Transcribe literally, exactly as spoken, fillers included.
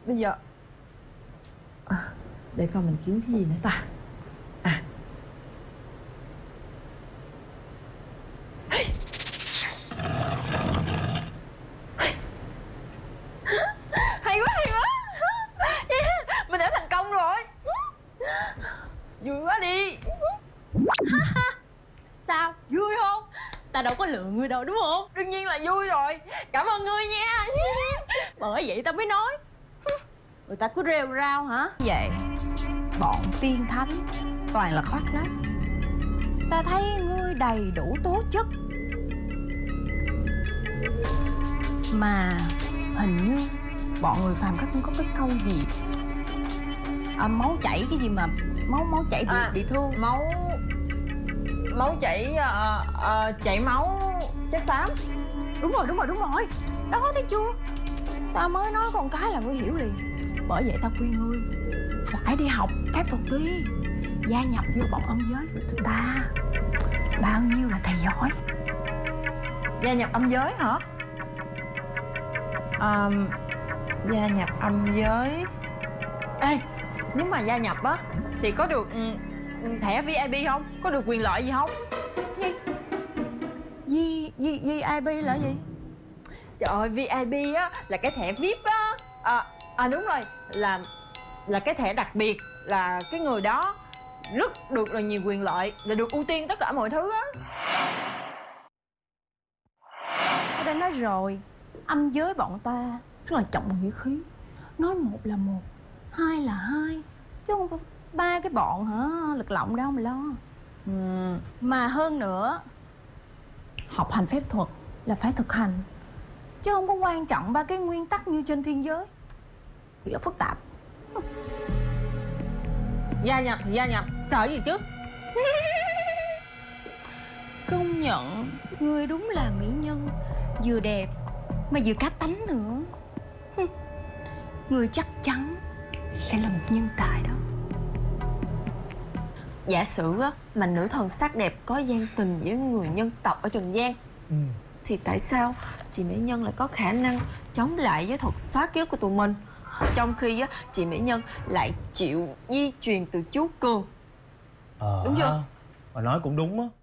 bây giờ à, để coi mình kiếm cái gì nữa ta. À hay quá, hay quá. Yeah, mình đã thành công rồi. Vui quá đi. Sao, vui không? Ta đâu có lừa ngươi đâu đúng không? Đương nhiên là vui rồi. Cảm ơn ngươi nha. Bởi vậy ta mới nói. Người ta cứ rêu rao hả? Vậy bọn tiên thánh toàn là khoác lác. Ta thấy ngươi đầy đủ tố chất, mà hình như bọn người phàm có có cái câu gì à, máu chảy cái gì mà máu máu chảy bị, À, bị thương. Máu Máu chảy uh, uh, chảy máu chất xám. Đúng rồi, đúng rồi, đúng rồi. Đó, thấy chưa? Ta mới nói con cái là ngươi hiểu liền. Bởi vậy ta khuyên ngươi phải đi học phép thuật đi, gia nhập vô bọn âm giới của tụi ta. Bao nhiêu là thầy giỏi. Gia nhập âm giới hả? Um, gia nhập âm giới. Ê, nếu mà gia nhập á thì có được um, thẻ vê i pê không? Có được quyền lợi gì không? Gì? V, V, VIP là gì? Trời ơi, vê i pê á là cái thẻ vê i pê á. À, à đúng rồi, là là cái thẻ đặc biệt, là cái người đó rất được là nhiều quyền lợi, là được ưu tiên tất cả mọi thứ á. Ta đã nói rồi, âm giới bọn ta rất là trọng nghĩa khí. Nói một là một, hai là hai, chứ không phải ba cái bọn hả lực lộng đâu mà lo. uhm. Mà hơn nữa, học hành phép thuật là phải thực hành, chứ không có quan trọng ba cái nguyên tắc như trên thiên giới. Thì là phức tạp. Gia nhập thì gia nhập, sợ gì chứ. Công nhận người đúng là mỹ nhân, vừa đẹp mà vừa cá tánh nữa. Người chắc chắn sẽ là một nhân tài đó. Giả sử á, mà nữ thần sắc đẹp có gian tình với người nhân tộc ở trần gian, ừ. thì tại sao chị mỹ nhân lại có khả năng chống lại với thuật xóa ký ức của tụi mình, trong khi á, chị mỹ nhân lại chịu di truyền từ chú Cường? Ờ, đúng chưa? Mà nói cũng đúng á.